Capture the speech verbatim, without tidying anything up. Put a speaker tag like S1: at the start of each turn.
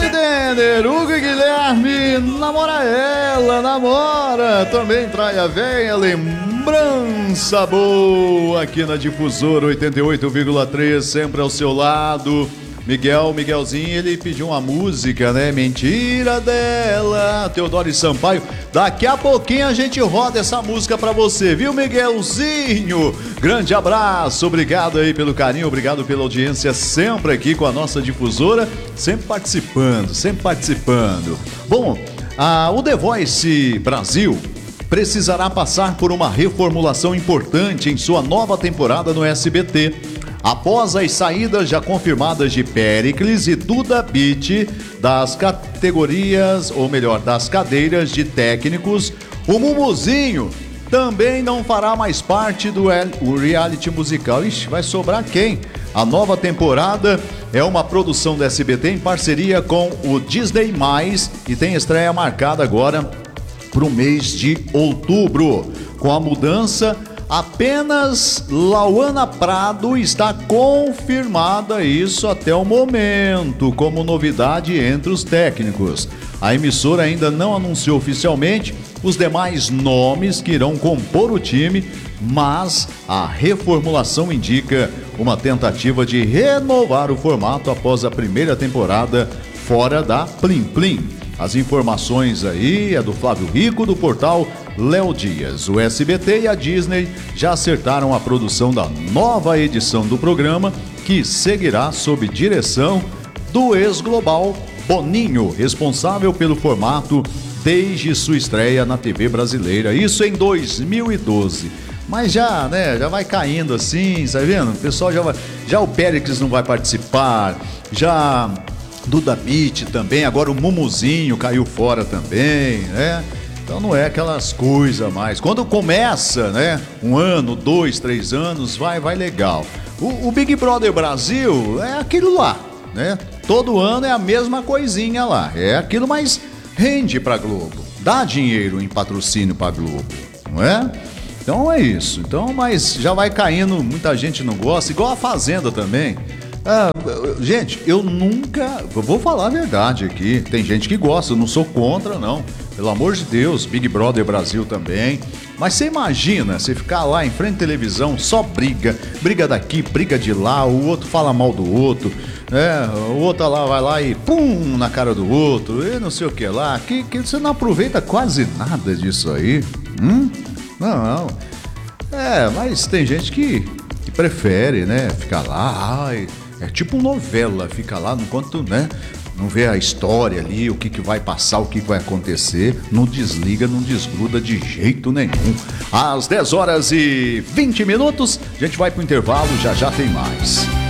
S1: Denner, Hugo e Guilherme, namora ela, namora, também trai a véia, lembrança boa aqui na Difusora oitenta e oito vírgula três, sempre ao seu lado. Miguel, Miguelzinho, ele pediu uma música, né? Mentira dela, Teodoro e Sampaio. Daqui a pouquinho a gente roda essa música pra você, viu, Miguelzinho? Grande abraço, obrigado aí pelo carinho, obrigado pela audiência sempre aqui com a nossa Difusora, sempre participando, sempre participando. Bom, a, o The Voice Brasil precisará passar por uma reformulação importante em sua nova temporada no S B T. Após as saídas já confirmadas de Péricles e Duda Beat das categorias, ou melhor, das cadeiras de técnicos, o Mumuzinho também não fará mais parte do reality musical. Ixi, vai sobrar quem? A nova temporada é uma produção da S B T em parceria com o Disney mais, e tem estreia marcada agora para o mês de outubro. Com a mudança, apenas Lauana Prado está confirmada, isso até o momento, como novidade entre os técnicos. A emissora ainda não anunciou oficialmente os demais nomes que irão compor o time, mas a reformulação indica uma tentativa de renovar o formato após a primeira temporada fora da Plim Plim. As informações aí é do Flávio Rico, do portal Léo Dias. O S B T e a Disney já acertaram a produção da nova edição do programa, que seguirá sob direção do ex-global Boninho, responsável pelo formato desde sua estreia na T V brasileira, isso em dois mil e doze. Mas já, né, já vai caindo assim, tá vendo? O pessoal já vai, já o Péricles não vai participar, já Duda Beat também, agora o Mumuzinho caiu fora também, né? Então não é aquelas coisas mais. Quando começa, né, um ano, dois, três anos, vai, vai legal. O, o Big Brother Brasil é aquilo lá, né? Todo ano é a mesma coisinha lá, é aquilo, mas rende pra Globo, dá dinheiro em patrocínio pra Globo, não é? Então é isso. Então, mas já vai caindo, muita gente não gosta, igual a Fazenda também. Ah, gente, eu nunca, eu vou falar a verdade aqui, tem gente que gosta, eu não sou contra não, pelo amor de Deus, Big Brother Brasil também, mas você imagina, você ficar lá em frente à televisão, só briga, briga daqui, briga de lá, o outro fala mal do outro, né? O outro lá vai lá e pum na cara do outro, e não sei o que lá, que, que você não aproveita quase nada disso aí, hum? Não, não, é, mas tem gente que, que prefere, né, ficar lá, ai... É tipo novela, fica lá enquanto, né, não vê a história ali, o que, que vai passar, o que, que vai acontecer, não desliga, não desgruda de jeito nenhum. Às dez horas e vinte minutos, a gente vai pro intervalo, já já tem mais.